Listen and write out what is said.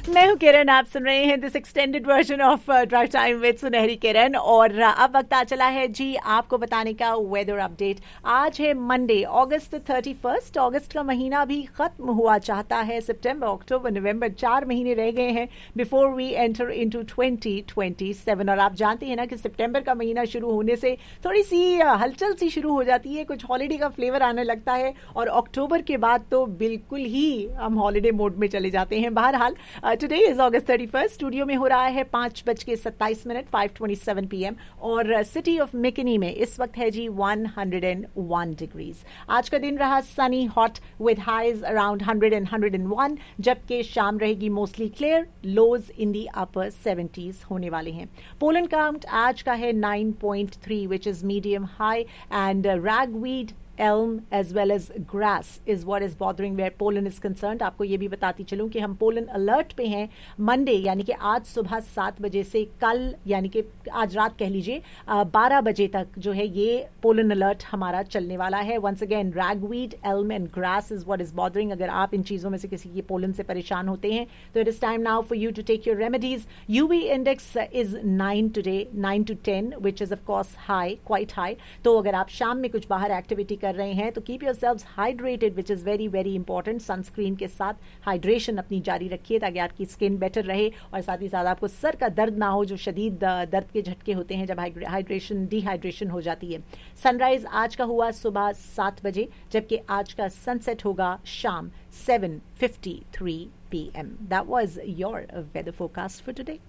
मैं हूं किरण, आप सुन रहे हैं this extended version of drive time with सुनहरी किरण। और अब वक्त आ चला है जी आपको बताने का वेदर अपडेट। आज है मंडे, अगस्त 31। अगस्त का महीना भी खत्म हुआ चाहता है। सितंबर, अक्टूबर, नवंबर, 4 महीने रह गए हैं बिफोर वी एंटर इनटू 2027। और आप जानते हैं ना कि सितंबर का महीना शुरू होने से थोड़ी सी हलचल सी शुरू हो जाती है, कुछ हॉलीडे का फ्लेवर आने लगता है। और अक्टूबर के बाद तो बिल्कुल ही हम हॉलीडे मोड में चले जाते हैं। बहरहाल टुडे इज अगस्त 31। स्टूडियो में हो रहा है 5:27 5:27 PM। और सिटी ऑफ मिकनी में इस वक्त है जी 101 डिग्रीज। आज का दिन रहा Sunny, hot with highs around 100 and 101, जबकि शाम रहेगी मोस्टली क्लियर, लोज इन दी अपर 70s होने वाले हैं। पोलन काउंट आज का है 9.3 which is medium high. And ragweed, elm as well as grass is what is bothering where pollen is concerned। आपको ये भी बताती चलूं कि हम पोलन अलर्ट पे हैं मंडे, यानी कि आज सुबह 7 बजे से कल, यानी कि आज रात कह लीजिए 12 बजे तक जो है ये पोलन अलर्ट हमारा चलने वाला है। Once again ragweed, elm and grass is what is bothering। अगर आप इन चीज़ों में से किसी की पोलन से परेशान होते हैं तो it is time now for you to take your remedies. UV index is 9 today, 9 to 10 which is of course high, quite high. तो अगर आप शाम में कुछ बाहर एक्टिविटी कर रहे हैं तो keep yourselves hydrated which is very very important. Sunscreen के साथ हाइड्रेशन अपनी जारी रखिए ताकि आपकी स्किन बेटर रहे और साथ ही साथ आपको सर का दर्द ना हो, जो शदीद दर्द के झटके होते हैं जब हाइड्रेशन डिहाइड्रेशन हो जाती है। सनराइज आज का हुआ सुबह 7 बजे, जबकि आज का सनसेट होगा शाम 7:53 PM। That was your weather forecast for today.